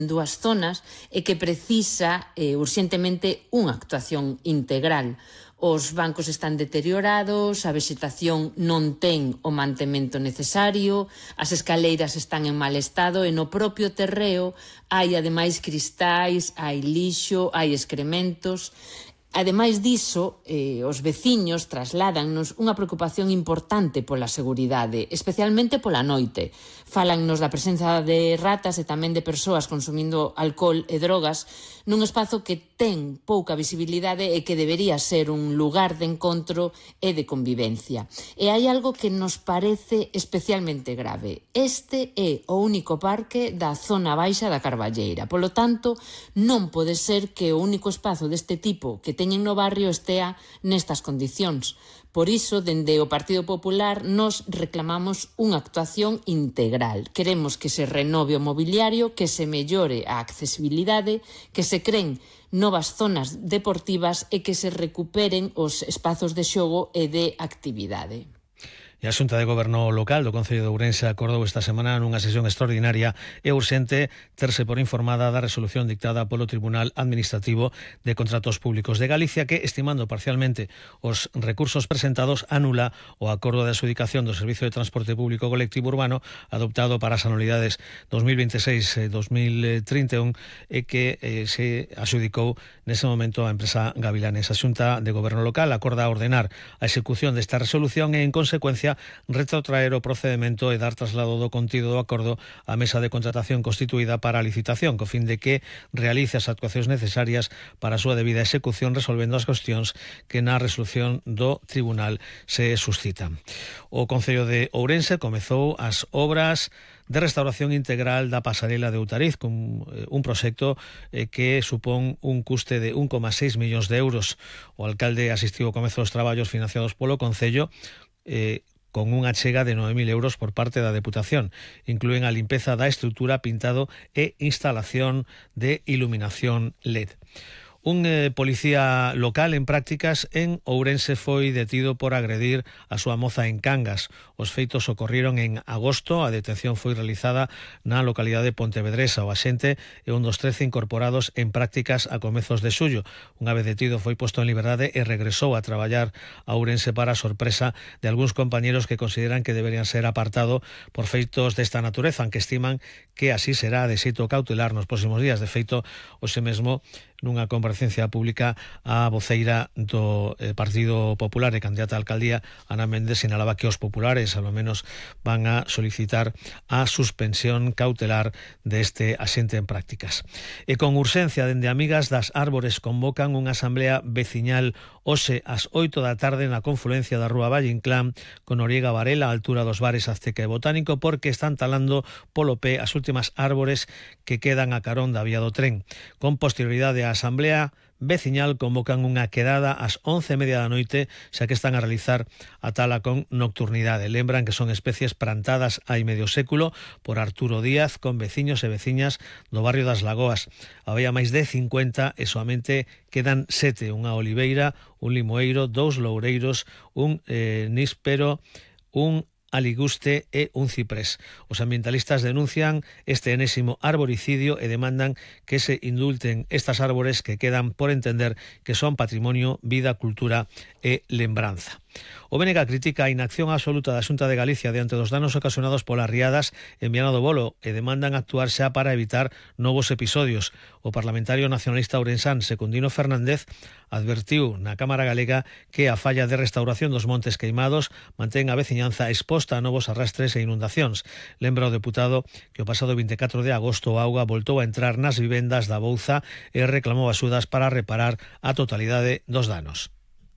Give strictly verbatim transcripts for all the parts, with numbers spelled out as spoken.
dúas zonas e que precisa eh, urxentemente unha actuación integral. Os bancos están deteriorados, a vexetación non ten o mantemento necesario, as escaleiras están en mal estado e no propio terreo hai ademais cristais, hai lixo, hai excrementos. Ademais diso, eh, os veciños trasládannos unha preocupación importante pola seguridade, especialmente pola noite. Fálannos da presenza de ratas e tamén de persoas consumindo alcohol e drogas nun espazo que ten pouca visibilidade e que debería ser un lugar de encontro e de convivencia. E hai algo que nos parece especialmente grave. Este é o único parque da zona baixa da Carballeira. Polo tanto, non pode ser que o único espazo deste tipo que teñen no barrio estea nestas condicións. Por iso, dende o Partido Popular, nos reclamamos unha actuación integral. Queremos que se renove o mobiliario, que se mellore a accesibilidade, que se creen novas zonas deportivas e que se recuperen os espazos de xogo e de actividade. E a Xunta de Goberno Local do Concello de Ourense acordou esta semana nunha sesión extraordinaria e urxente terse por informada da resolución dictada polo Tribunal Administrativo de Contratos Públicos de Galicia que, estimando parcialmente os recursos presentados, anula o acordo de adxudicación do Servicio de Transporte Público Colectivo Urbano adoptado para as anualidades dos mil veintiséis e dos mil trinta e un e que eh, se adxudicou nese momento a empresa Gavilanes. A Xunta de Goberno Local acorda ordenar a execución desta resolución e, en consecuencia, retrotraer o procedemento e dar traslado do contido do acordo á mesa de contratación constituída para a licitación, co fin de que realice as actuacións necesarias para a súa debida execución, resolvendo as cuestións que na resolución do tribunal se suscitan. O Concello de Ourense comezou as obras de restauración integral da pasarela de Outariz, con un proxecto que supón un custe de un coma seis millóns de euros. O alcalde asistiu ao comezo dos traballos financiados polo Concello, eh, con unha achega de nove mil euros por parte da Deputación. Inclúen a limpeza da estrutura, pintado e instalación de iluminación L E D. Un eh, policía local en prácticas en Ourense foi detido por agredir a súa moza en Cangas. Os feitos ocorreron en agosto. A detención foi realizada na localidade de Pontevedresa. O axente é un dos trece incorporados en prácticas a comezos de xullo. Unha vez detido foi posto en liberdade e regresou a traballar a Ourense para a sorpresa de algúns compañeros que consideran que deberían ser apartado por feitos desta natureza, aunque estiman que así será de xeito cautelar nos próximos días. De feito, hoxe mesmo, nunha comparecencia pública, a voceira do Partido Popular e candidata a alcaldía, Ana Méndez, sinalaba que os populares, ao menos, van a solicitar a suspensión cautelar deste axente en prácticas. E con urxencia, dende Amigas das Árbores convocan unha asamblea veciñal hoxe ás oito da tarde na confluencia da Rúa Valle Inclán con Noriega Varela, a altura dos bares Azteca e Botánico, porque están talando polo pé as últimas árbores que quedan a carón da vía do tren. Con posterioridade a Asamblea Veciñal convocan unha quedada ás once e media da noite, xa que están a realizar a tala con nocturnidade. Lembran que son especies plantadas hai medio século por Arturo Díaz con veciños e veciñas do barrio das Lagoas. Había máis de cincuenta e soamente quedan sete: unha oliveira, un limoeiro, dous loureiros, un eh, níspero, un aliguste e un ciprés. Os ambientalistas denuncian este enésimo arboricidio e demandan que se indulten estas árbores que quedan por entender que son patrimonio, vida, cultura e lembranza. O B N G critica a inacción absoluta da Xunta de Galicia diante dos danos ocasionados polas riadas en Viana do Bolo e demandan actuar xa para evitar novos episodios. O parlamentario nacionalista ourensán Secundino Fernández advertiu na Cámara Galega que a falla de restauración dos montes queimados mantén a veciñanza exposta a novos arrastres e inundacións. Lembra o deputado que o pasado vinte e catro de agosto a auga voltou a entrar nas vivendas da Bouza e reclamou axudas para reparar a totalidade dos danos.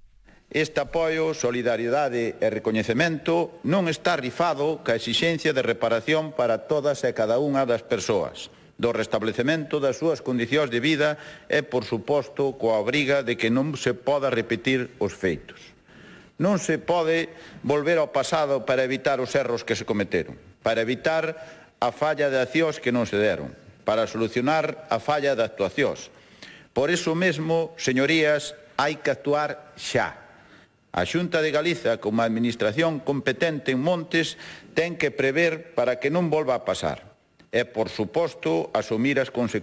Este apoio, solidariedade e recoñecemento non está rifado ca exixencia de reparación para todas e cada unha das persoas, do restablecemento das súas condicións de vida e, por suposto, coa obriga de que non se poda repetir os feitos. Non se pode volver ao pasado para evitar os erros que se cometeron, para evitar a falla de accións que non se deron, para solucionar a falla de actuacións. Por iso mesmo, señorías, hai que actuar xa. A Xunta de Galiza, como administración competente en montes, ten que prever para que non volva a pasar. e, por suposto, asumir as consecuencias